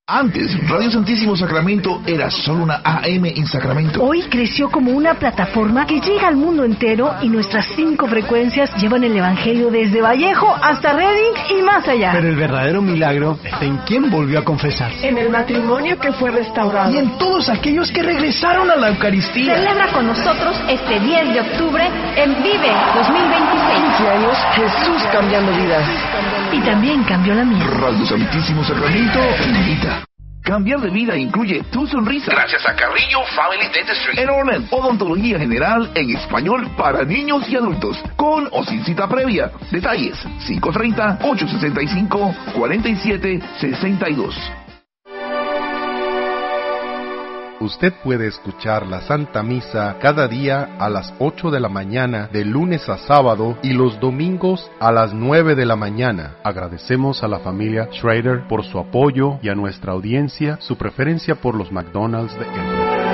Antes, Radio Santísimo Sacramento era solo una AM en Sacramento. Hoy creció como una plataforma que llega al mundo entero y nuestras 5 frecuencias llevan el Evangelio desde Vallejo hasta Redding y más allá. Pero el verdadero milagro está en quien volvió a confesarse. En el matrimonio que fue restaurado. Y en todos aquellos que regresaron a la Eucaristía. Celebra con nosotros este 10 de octubre en Vive 2026. 15 años, Jesús cambiando vidas. Y también cambió la mía. Radio Santísimo Sacramento invita. Cambiar de vida incluye tu sonrisa. Gracias a Carrillo Family Dentistry. En Orland, odontología general en español para niños y adultos, con o sin cita previa. Detalles: 530-865-4762. Usted puede escuchar la Santa Misa cada día a las 8 de la mañana, de lunes a sábado, y los domingos a las 9 de la mañana. Agradecemos a la familia Schrader por su apoyo y a nuestra audiencia su preferencia por los McDonald's de Elmwood.